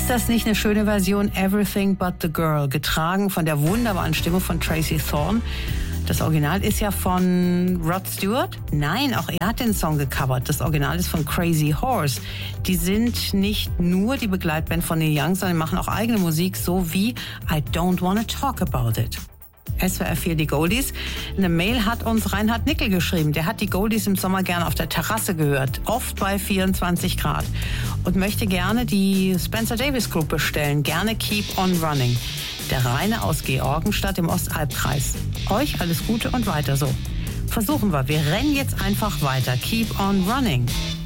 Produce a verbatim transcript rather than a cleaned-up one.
Ist das nicht eine schöne Version? Everything But the Girl, getragen von der wunderbaren Stimme von Tracy Thorn. Das Original ist ja von Rod Stewart. Nein, auch er hat den Song gecovert. Das Original ist von Crazy Horse. Die sind nicht nur die Begleitband von Neil Young, sondern machen auch eigene Musik, so wie I Don't Wanna Talk About It. S W R vier, die Goldies. Eine Mail hat uns Reinhard Nickel geschrieben. Der hat die Goldies im Sommer gerne auf der Terrasse gehört, oft bei vierundzwanzig Grad. Und möchte gerne die Spencer Davis Group bestellen. Gerne Keep on Running. Der Rainer aus Georgenstadt im Ostalbkreis. Euch alles Gute und weiter so. Versuchen wir. Wir rennen jetzt einfach weiter. Keep on Running.